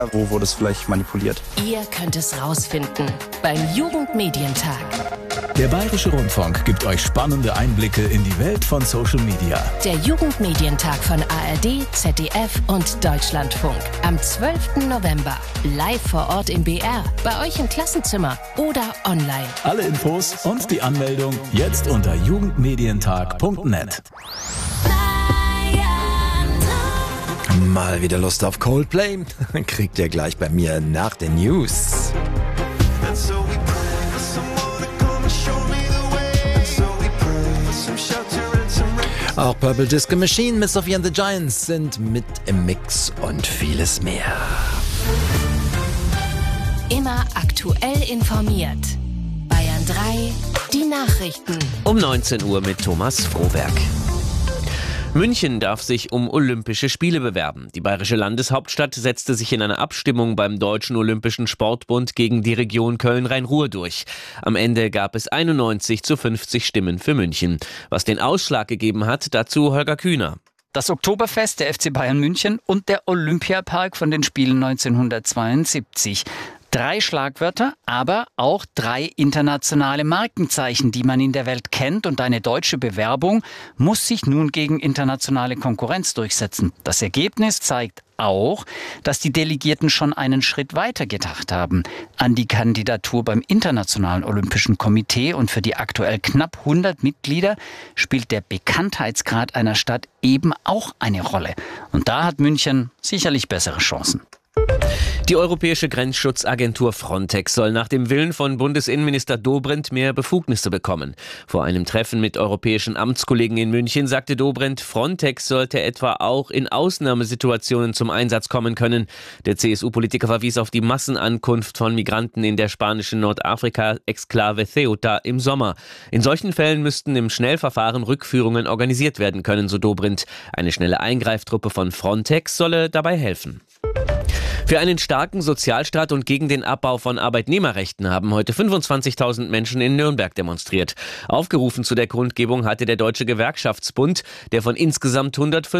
Wo wurde es vielleicht manipuliert? Ihr könnt es rausfinden beim Jugendmedientag. Der Bayerische Rundfunk gibt euch spannende Einblicke in die Welt von Social Media. Der Jugendmedientag von ARD, ZDF und Deutschlandfunk. Am 12. November. Live vor Ort im BR, bei euch im Klassenzimmer oder online. Alle Infos und die Anmeldung jetzt unter jugendmedientag.net. Mal wieder Lust auf Coldplay? Kriegt ihr gleich bei mir nach den News. Auch Purple Disco Machine, Miss Sophie and the Giants sind mit im Mix und vieles mehr. Immer aktuell informiert. Bayern 3, die Nachrichten. Um 19 Uhr mit Thomas Frohberg. München darf sich um Olympische Spiele bewerben. Die bayerische Landeshauptstadt setzte sich in einer Abstimmung beim Deutschen Olympischen Sportbund gegen die Region Köln-Rhein-Ruhr durch. Am Ende gab es 91:50 Stimmen für München. Was den Ausschlag gegeben hat, dazu Holger Kühner. Das Oktoberfest der FC Bayern München und der Olympiapark von den Spielen 1972. 3 Schlagwörter, aber auch 3 internationale Markenzeichen, die man in der Welt kennt. Und eine deutsche Bewerbung muss sich nun gegen internationale Konkurrenz durchsetzen. Das Ergebnis zeigt auch, dass die Delegierten schon einen Schritt weiter gedacht haben. An die Kandidatur beim Internationalen Olympischen Komitee und für die aktuell knapp 100 Mitglieder spielt der Bekanntheitsgrad einer Stadt eben auch eine Rolle. Und da hat München sicherlich bessere Chancen. Die Europäische Grenzschutzagentur Frontex soll nach dem Willen von Bundesinnenminister Dobrindt mehr Befugnisse bekommen. Vor einem Treffen mit europäischen Amtskollegen in München sagte Dobrindt, Frontex sollte etwa auch in Ausnahmesituationen zum Einsatz kommen können. Der CSU-Politiker verwies auf die Massenankunft von Migranten in der spanischen Nordafrika-Exklave Ceuta im Sommer. In solchen Fällen müssten im Schnellverfahren Rückführungen organisiert werden können, so Dobrindt. Eine schnelle Eingreiftruppe von Frontex solle dabei helfen. Für einen starken Sozialstaat und gegen den Abbau von Arbeitnehmerrechten haben heute 25.000 Menschen in Nürnberg demonstriert. Aufgerufen zu der Kundgebung hatte der Deutsche Gewerkschaftsbund, der von insgesamt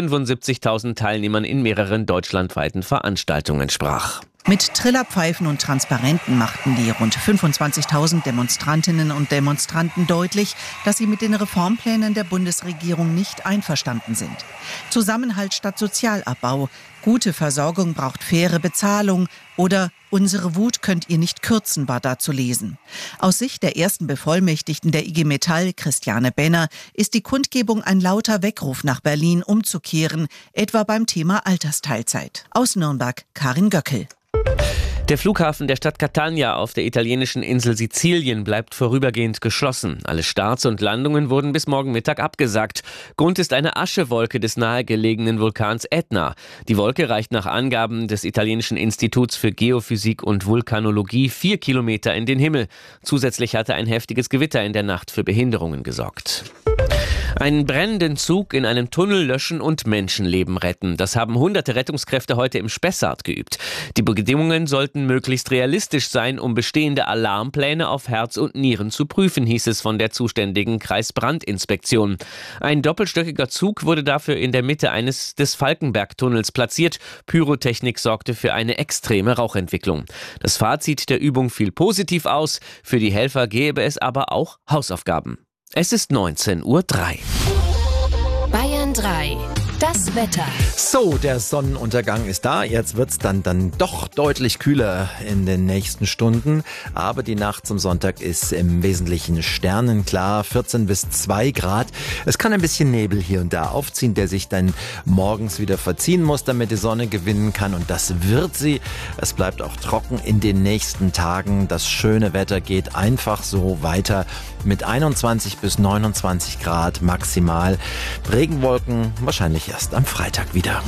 175.000 Teilnehmern in mehreren deutschlandweiten Veranstaltungen sprach. Mit Trillerpfeifen und Transparenten machten die rund 25.000 Demonstrantinnen und Demonstranten deutlich, dass sie mit den Reformplänen der Bundesregierung nicht einverstanden sind. Zusammenhalt statt Sozialabbau, gute Versorgung braucht faire Bezahlung oder unsere Wut könnt ihr nicht kürzen, war da zu lesen. Aus Sicht der ersten Bevollmächtigten der IG Metall, Christiane Benner, ist die Kundgebung ein lauter Weckruf nach Berlin umzukehren, etwa beim Thema Altersteilzeit. Aus Nürnberg, Karin Göckel. Der Flughafen der Stadt Catania auf der italienischen Insel Sizilien bleibt vorübergehend geschlossen. Alle Starts und Landungen wurden bis morgen Mittag abgesagt. Grund ist eine Aschewolke des nahegelegenen Vulkans Ätna. Die Wolke reicht nach Angaben des italienischen Instituts für Geophysik und Vulkanologie 4 Kilometer in den Himmel. Zusätzlich hatte ein heftiges Gewitter in der Nacht für Behinderungen gesorgt. Einen brennenden Zug in einem Tunnel löschen und Menschenleben retten. Das haben hunderte Rettungskräfte heute im Spessart geübt. Die Bedingungen sollten möglichst realistisch sein, um bestehende Alarmpläne auf Herz und Nieren zu prüfen, hieß es von der zuständigen Kreisbrandinspektion. Ein doppelstöckiger Zug wurde dafür in der Mitte des Falkenberg-Tunnels platziert. Pyrotechnik sorgte für eine extreme Rauchentwicklung. Das Fazit der Übung fiel positiv aus. Für die Helfer gäbe es aber auch Hausaufgaben. Es ist 19:03 Uhr. Bayern 3, das Wetter. So, der Sonnenuntergang ist da. Jetzt wird's dann doch deutlich kühler in den nächsten Stunden. Aber die Nacht zum Sonntag ist im Wesentlichen sternenklar. 14 bis 2 Grad. Es kann ein bisschen Nebel hier und da aufziehen, der sich dann morgens wieder verziehen muss, damit die Sonne gewinnen kann. Und das wird sie. Es bleibt auch trocken in den nächsten Tagen. Das schöne Wetter geht einfach so weiter mit 21 bis 29 Grad maximal. Regenwolken wahrscheinlich erst am Freitag wieder.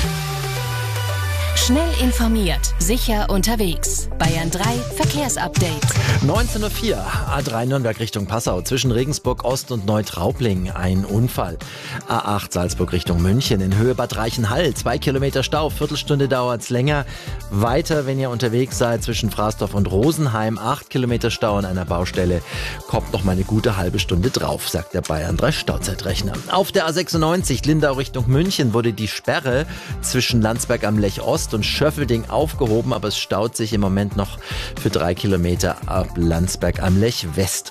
Schnell informiert, sicher unterwegs. Bayern 3 Verkehrsupdate. 19:04 Uhr, A3 Nürnberg Richtung Passau, zwischen Regensburg Ost und Neutraubling ein Unfall. A8 Salzburg Richtung München, in Höhe Bad Reichenhall, 2 Kilometer Stau, Viertelstunde dauert's länger. Weiter, wenn ihr unterwegs seid, zwischen Frasdorf und Rosenheim, 8 Kilometer Stau an einer Baustelle. Kommt noch mal eine gute halbe Stunde drauf, sagt der Bayern 3 Stauzeitrechner. Auf der A96 Lindau Richtung München wurde die Sperre zwischen Landsberg am Lech Ost Ost- und Schöffelding aufgehoben, aber es staut sich im Moment noch für 3 Kilometer ab Landsberg am Lech West.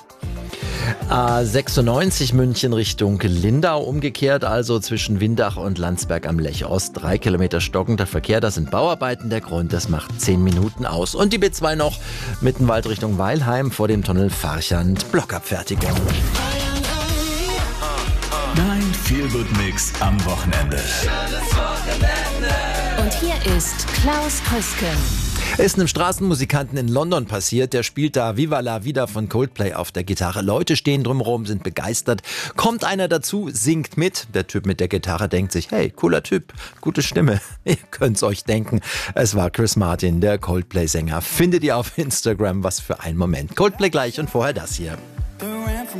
A96 München Richtung Lindau umgekehrt, also zwischen Windach und Landsberg am Lech Ost. 3 Kilometer stockender Verkehr, das sind Bauarbeiten. Der Grund, das macht 10 Minuten aus. Und die B2 noch Mittenwald Richtung Weilheim vor dem Tunnel Farchand. Blockabfertigung. Dein Feel-Good-Mix am Wochenende. Und hier ist Klaus Krüsken. Ist einem Straßenmusikanten in London passiert. Der spielt da Viva la Vida von Coldplay auf der Gitarre. Leute stehen drumherum, sind begeistert. Kommt einer dazu, singt mit. Der Typ mit der Gitarre denkt sich, hey, cooler Typ, gute Stimme. Ihr könnt's euch denken. Es war Chris Martin, der Coldplay-Sänger. Findet ihr auf Instagram, was für ein Moment. Coldplay gleich und vorher das hier.